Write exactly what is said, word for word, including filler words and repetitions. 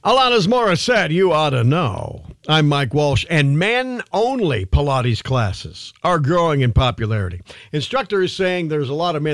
Alanis Morissette, you ought to know. I'm Mike Walsh, and men-only Pilates classes are growing in popularity. Instructors saying there's a lot of men